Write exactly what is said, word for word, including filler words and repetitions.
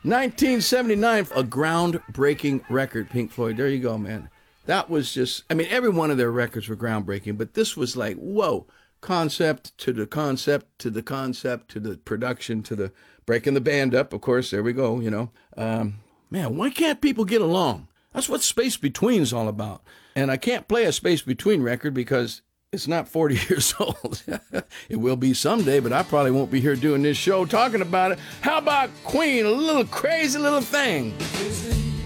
nineteen seventy-nine, a groundbreaking record, Pink Floyd. There you go, man. That was just, I mean, every one of their records were groundbreaking, but this was like, whoa, concept to the concept to the concept to the production to the breaking the band up. Of course, there we go, you know. Um, man, why can't people get along? That's what Space Between is all about. And I can't play a Space Between record because it's not forty years old. It will be someday, but I probably won't be here doing this show talking about it. How about Queen, a little crazy little thing?